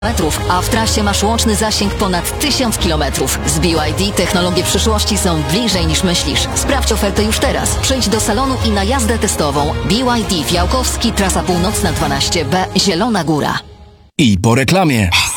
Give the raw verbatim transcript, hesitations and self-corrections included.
metrów, a w trasie masz łączny zasięg ponad tysiąc kilometrów. Z B Y D technologie przyszłości są bliżej niż myślisz. Sprawdź ofertę już teraz. Przyjdź do salonu i na jazdę testową. B Y D Fiałkowski, trasa północna dwanaście B, Zielona Góra. I po reklamie.